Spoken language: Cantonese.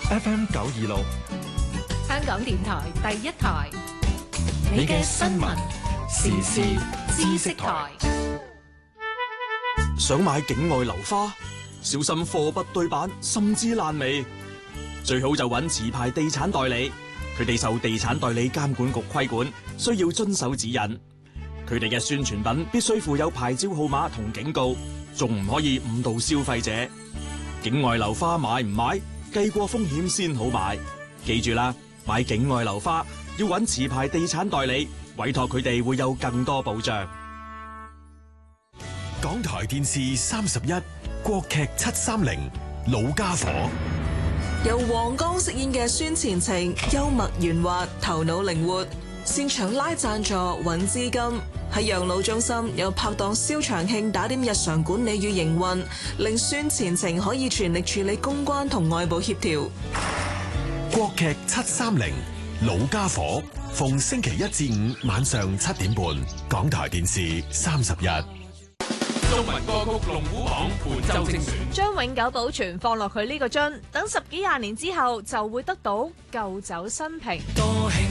FM 926， 香港電台第一台，你嘅新聞時事知識台。 想買境外樓花，小心貨不對版，甚至爛尾。最好就揾持牌地產代理，佢哋受地產代理監管局規管，需要遵守指引。佢哋嘅宣傳品必須附有牌照號碼同警告，仲唔可以誤導消費者。境外樓花買唔買，計過風險先好買。記住啦，買境外樓花要揾持牌地產代理，委託佢哋會有更多保障。 港台電視31國劇730老家伙， 由黃剛飾演嘅孫前程，幽默圓滑，頭腦靈活，擅長拉贊助揾資金。喺養老中心有拍檔蕭長慶打點日常管理與營運，令孫前程可以全力處理公關同外部協調。 國劇730老家伙，逢星期1至5晚上7點半，港台電視31。 中文歌曲龍虎榜本周精選， 將永久保存放落佢呢個樽，等10幾20年之後就會得到舊酒新瓶。